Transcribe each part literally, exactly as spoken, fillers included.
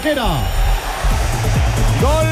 Antequera. Gol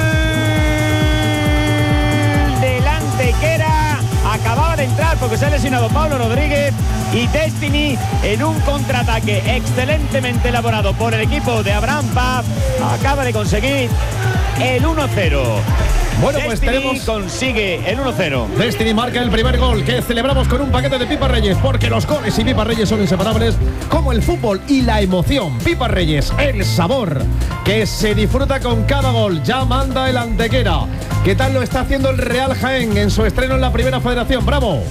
del Antequera. Acababa de entrar porque se ha lesionado Pablo Rodríguez y Destiny en un contraataque excelentemente elaborado por el equipo de Abraham Paz acaba de conseguir el uno cero. Bueno, pues Destiny tenemos... consigue el uno cero. Destiny marca el primer gol, que celebramos con un paquete de Pipas Reyes, porque los goles y Pipas Reyes son inseparables, como el fútbol y la emoción. Pipas Reyes, el sabor que se disfruta con cada gol. Ya manda el Antequera. ¿Qué tal lo está haciendo el Real Jaén en su estreno en la Primera Federación? ¡Bravo!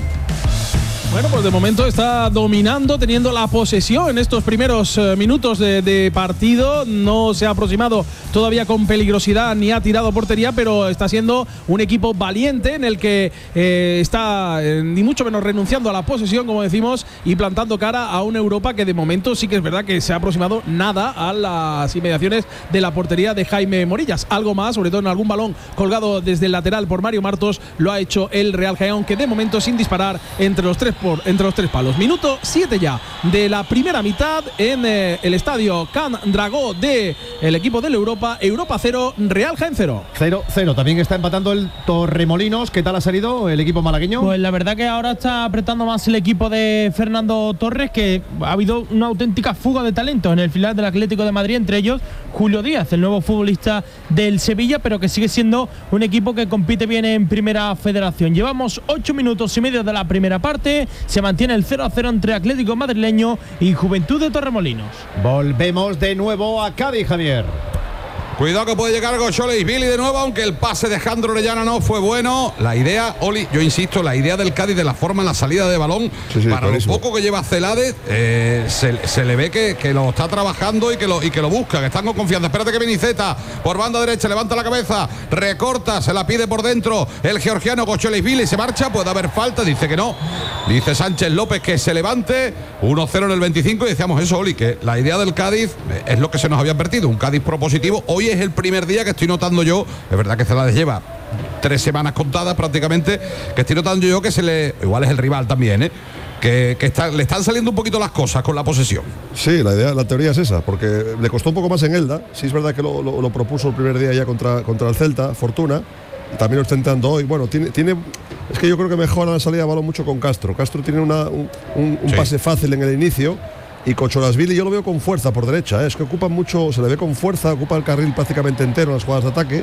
Bueno, pues de momento está dominando, teniendo la posesión en estos primeros eh, minutos de, de partido. No se ha aproximado todavía con peligrosidad ni ha tirado portería, pero está siendo un equipo valiente en el que eh, está eh, ni mucho menos renunciando a la posesión, como decimos, y plantando cara a una Europa que de momento sí que es verdad que se ha aproximado nada a las inmediaciones de la portería de Jaime Morillas. Algo más, sobre todo en algún balón colgado desde el lateral por Mario Martos, lo ha hecho el Real Jaén, aunque de momento sin disparar entre los tres Por, entre los tres palos. Minuto siete ya de la primera mitad en eh, el estadio Can Dragó de el equipo del Europa. Europa cero, Real Jaén cero. cero cero. También está empatando el Torremolinos. ¿Qué tal ha salido el equipo malagueño? Pues la verdad que ahora está apretando más el equipo de Fernando Torres, que ha habido una auténtica fuga de talento en el filial del Atlético de Madrid, entre ellos Julio Díaz, el nuevo futbolista del Sevilla, pero que sigue siendo un equipo que compite bien en Primera Federación. Llevamos ocho minutos y medio de la primera parte. Se mantiene el cero a cero entre Atlético Madrileño y Juventud de Torremolinos. Volvemos de nuevo a Cádiz, Javier. Cuidado que puede llegar Gocholeishvili de nuevo, aunque el pase de Jandro Orellana no fue bueno. La idea, Oli, yo insisto, la idea del Cádiz de la forma en la salida de balón, sí, sí, para lo poco que lleva Celades, eh, se, se le ve que, que lo está trabajando y que lo, y que lo busca, que están con confianza. Espérate que viene Iceta por banda derecha, levanta la cabeza, recorta, se la pide por dentro el georgiano Gocholeishvili, se marcha, puede haber falta, dice que no. Dice Sánchez López que se levante. uno cero en el veinticinco y decíamos eso, Oli, que la idea del Cádiz es lo que se nos había advertido, un Cádiz propositivo. Hoy es el primer día que estoy notando yo, es verdad que Celades lleva tres semanas contadas prácticamente, que estoy notando yo que se le, igual es el rival también, ¿eh? que, que está, le están saliendo un poquito las cosas con la posesión. Sí, la idea, la teoría es esa, porque le costó un poco más en Elda. Sí es verdad que lo, lo, lo propuso el primer día ya contra, contra el Celta, Fortuna, también lo está intentando hoy. Bueno, tiene, tiene es que yo creo que mejora la salida de balón mucho con Castro. Castro tiene una, un, un, un sí. pase fácil en el inicio. Y Gocholeishvili yo lo veo con fuerza por derecha, ¿eh? Es que ocupa mucho, se le ve con fuerza, ocupa el carril prácticamente entero en las jugadas de ataque.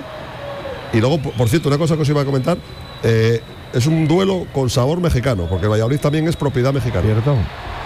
Y luego, por, por cierto, una cosa que os iba a comentar, eh, es un duelo con sabor mexicano, porque el Valladolid también es propiedad mexicana. Cierto.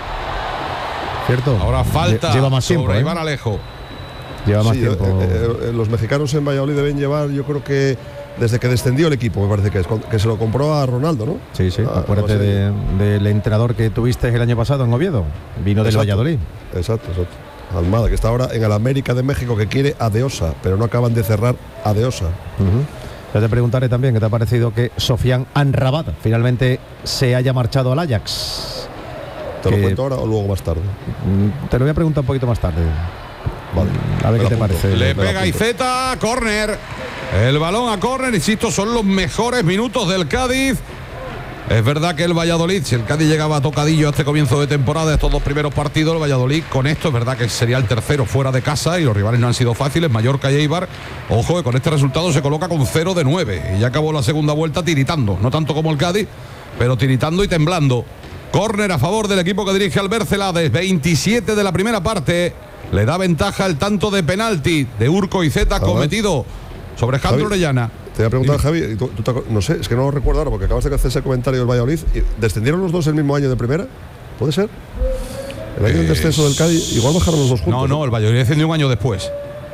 Cierto. Ahora falta lleva más tiempo, sobre ¿eh? Iván Alejo. Lleva más sí, tiempo. Eh, eh, los mexicanos en Valladolid deben llevar, yo creo que desde que descendió el equipo, me parece que es, que se lo compró a Ronaldo, ¿no? Sí, sí, ah, acuérdate de, del entrenador que tuviste el año pasado en Oviedo, vino del Valladolid. Exacto, exacto. Almada, que está ahora en el América de México, que quiere a Deosa, pero no acaban de cerrar a Deosa. Uh-huh. Ya te preguntaré también qué te ha parecido que Sofian Amrabat finalmente se haya marchado al Ajax. ¿Te que, lo cuento ahora o luego más tarde? Te lo voy a preguntar un poquito más tarde. Vale. A ver qué te parece. Le pega Iceta, córner. El balón a córner, insisto, son los mejores minutos del Cádiz. Es verdad que el Valladolid, si el Cádiz llegaba tocadillo a este comienzo de temporada, estos dos primeros partidos, el Valladolid con esto, es verdad que sería el tercero fuera de casa y los rivales no han sido fáciles, Mallorca y Eibar. Ojo que con este resultado se coloca con cero de nueve y ya acabó la segunda vuelta tiritando, no tanto como el Cádiz, pero tiritando y temblando. Córner a favor del equipo que dirige Albert Celades, veintisiete de la primera parte. Le da ventaja el tanto de penalti de Urco Iceta cometido sobre Jandro Orellana. Te voy a preguntar, Javi, ¿tú, tú te, no sé, es que no lo recuerdo ahora porque acabas de hacer ese comentario del Valladolid. ¿Descendieron los dos el mismo año de primera? ¿Puede ser? El año eh, del descenso del Cádiz, igual bajaron los dos juntos. No, no, el Valladolid descendió un año después.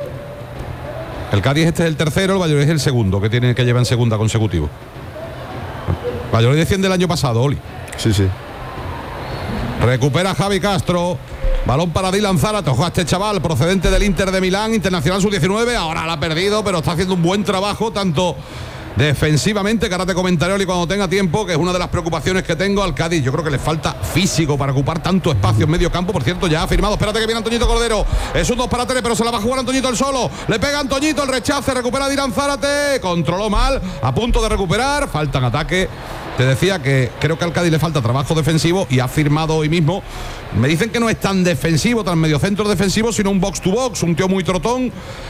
El Cádiz este es el tercero, el Valladolid es el segundo, que tiene que lleva en segunda consecutivo. El Valladolid desciende el año pasado, Oli. Sí, sí. Recupera Javi Castro. Balón para Dylan Zárate, ojo a este chaval procedente del Inter de Milán, internacional sub diecinueve, ahora la ha perdido, pero está haciendo un buen trabajo, tanto defensivamente, que ahora te comentaré, Oli, cuando tenga tiempo, que es una de las preocupaciones que tengo al Cádiz. Yo creo que le falta físico para ocupar tanto espacio en medio campo. Por cierto, ya ha firmado, espérate que viene Antoñito Cordero, es un dos para tres, pero se la va a jugar Antoñito el solo, le pega Antoñito, el rechace, recupera Dylan Zárate, controló mal, a punto de recuperar, falta en ataque. Te decía que creo que al Cádiz le falta trabajo defensivo y ha firmado hoy mismo. Me dicen que no es tan defensivo, tan mediocentro defensivo, sino un box to box, un tío muy trotón.